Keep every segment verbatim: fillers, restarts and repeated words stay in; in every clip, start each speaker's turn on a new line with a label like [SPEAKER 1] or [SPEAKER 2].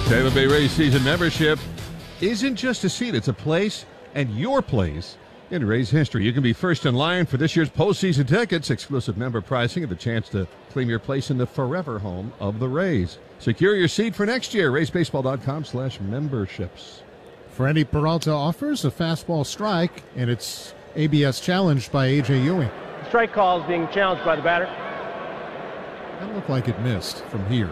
[SPEAKER 1] Tampa Bay Rays season membership isn't just a seat, it's a place, and your place in Rays history. You can be first in line for this year's postseason tickets, exclusive member pricing, and the chance to claim your place in the forever home of the Rays. Secure your seat for next year. Rays Baseball dot com slash memberships.
[SPEAKER 2] Freddie Peralta offers a fastball strike, and it's A B S challenged by A J Ewing.
[SPEAKER 3] Strike call is being challenged by the batter.
[SPEAKER 2] That looked like it missed from here.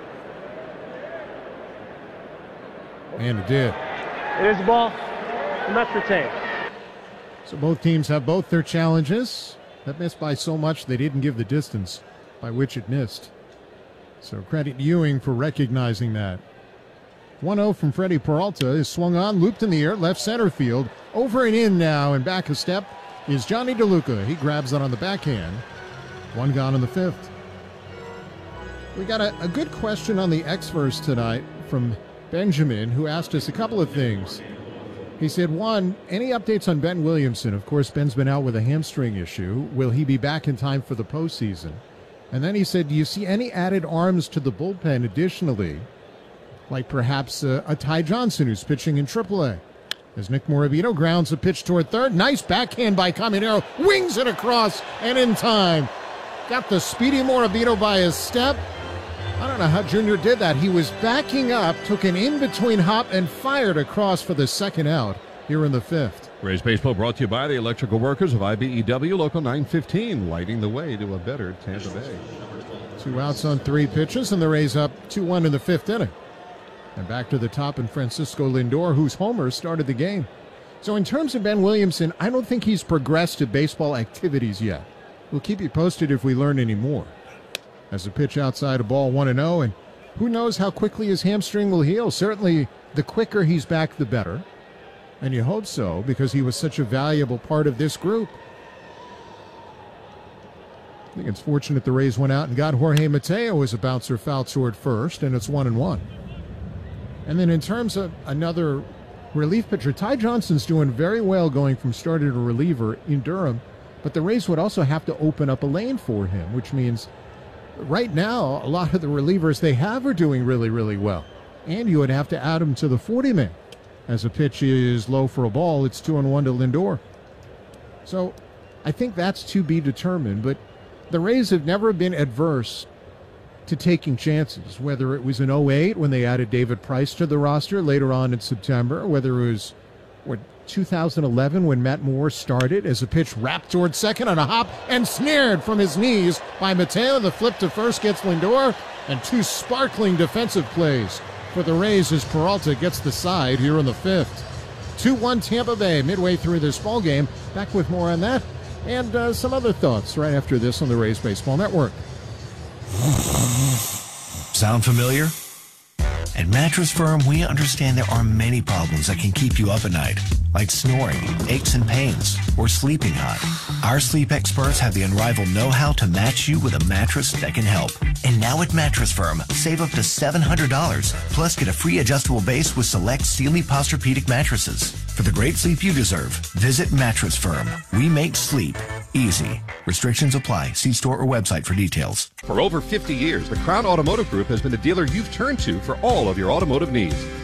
[SPEAKER 2] And it did.
[SPEAKER 3] It is a ball. The Mets retain.
[SPEAKER 2] So both teams have both their challenges. That missed by so much they didn't give the distance by which it missed. So credit to Ewing for recognizing that. one oh from Freddie Peralta is swung on, looped in the air, left center field. Over and in now, and back a step is Johnny DeLuca. He grabs it on the backhand. One gone in the fifth. We got a, a good question on the X-Verse tonight from Benjamin, who asked us a couple of things. He said, one, any updates on Ben Williamson? Of course, Ben's been out with a hamstring issue. Will he be back in time for the postseason? And then he said, do you see any added arms to the bullpen additionally? Like perhaps uh, a Ty Johnson who's pitching in triple A. As Nick Morabito grounds a pitch toward third. Nice backhand by Caminero. Wings it across and in time. Got the speedy Morabito by his step. I don't know how Junior did that. He was backing up, took an in-between hop, and fired across for the second out here in the fifth.
[SPEAKER 1] Rays Baseball brought to you by the electrical workers of I B E W, Local nine fifteen, lighting the way to a better Tampa Bay.
[SPEAKER 2] Two outs on three pitches, and the Rays up two one in the fifth inning. And back to the top in Francisco Lindor, whose homer started the game. So in terms of Ben Williamson, I don't think he's progressed to baseball activities yet. We'll keep you posted if we learn any more. As a pitch outside, a ball one and oh, and who knows how quickly his hamstring will heal. Certainly, the quicker he's back, the better. And you hope so, because he was such a valuable part of this group. I think it's fortunate the Rays went out and got Jorge Mateo as a bouncer foul toward first, and it's one and one. And then in terms of another relief pitcher, Ty Johnson's doing very well going from starter to reliever in Durham, but the Rays would also have to open up a lane for him, which means right now, a lot of the relievers they have are doing really, really well. And you would have to add them to the forty-man. As a pitch is low for a ball, it's two and one to Lindor. So I think that's to be determined. But the Rays have never been adverse to taking chances, whether it was in oh eight when they added David Price to the roster later on in September, whether it was what, two thousand eleven when Matt Moore started as a pitch wrapped toward second on a hop and snared from his knees by Mateo. The flip to first gets Lindor, and two sparkling defensive plays for the Rays as Peralta gets the side here in the fifth. two one Tampa Bay midway through this ball game. Back with more on that and uh, some other thoughts right after this on the Rays Baseball Network.
[SPEAKER 4] Sound familiar? At Mattress Firm, we understand there are many problems that can keep you up at night, like snoring, aches and pains, or sleeping hot. Our sleep experts have the unrivaled know-how to match you with a mattress that can help. And now at Mattress Firm, save up to seven hundred dollars, plus get a free adjustable base with select Sealy Posturepedic mattresses. For the great sleep you deserve, visit Mattress Firm. We make sleep easy. Restrictions apply. See store or website for details.
[SPEAKER 1] For over fifty years, the Crown Automotive Group has been the dealer you've turned to for all of your automotive needs.